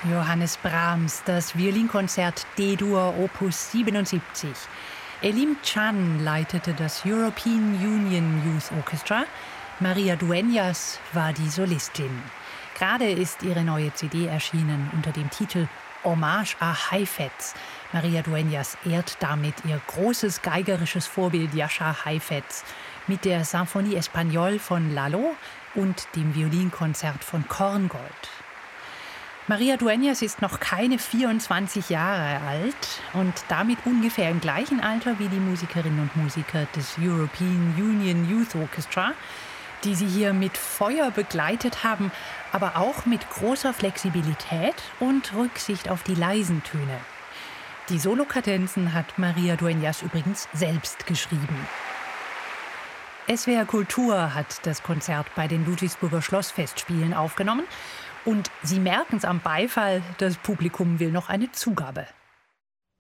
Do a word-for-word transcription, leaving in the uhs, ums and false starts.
Johannes Brahms, das Violinkonzert D-Dur Opus siebenundsiebzig. Elim Can leitete das European Union Youth Orchestra. Maria Dueñas war die Solistin. Gerade ist ihre neue C D erschienen unter dem Titel Hommage à Heifetz. Maria Dueñas ehrt damit ihr großes geigerisches Vorbild Jascha Heifetz mit der Symphonie Espagnole von Lalo und dem Violinkonzert von Korngold. Maria Dueñas ist noch keine vierundzwanzig Jahre alt und damit ungefähr im gleichen Alter wie die Musikerinnen und Musiker des European Union Youth Orchestra, die sie hier mit Feuer begleitet haben, aber auch mit großer Flexibilität und Rücksicht auf die leisen Töne. Die Solokadenzen hat Maria Dueñas übrigens selbst geschrieben. S W R Kultur hat das Konzert bei den Ludwigsburger Schlossfestspielen aufgenommen und Sie merken es am Beifall, das Publikum will noch eine Zugabe.